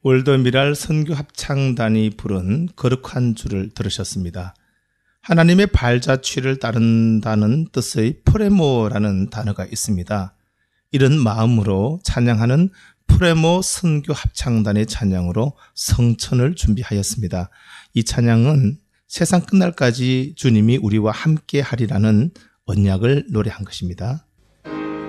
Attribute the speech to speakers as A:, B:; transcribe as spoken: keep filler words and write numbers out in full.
A: 월드미랄 선교합창단이 부른 거룩한 주를 들으셨습니다. 하나님의 발자취를 따른다는 뜻의 프레모라는 단어가 있습니다. 이런 마음으로 찬양하는 프레모 선교합창단의 찬양으로 성천을 준비하였습니다. 이 찬양은 세상 끝날까지 주님이 우리와 함께 하리라는 언약을 노래한 것입니다.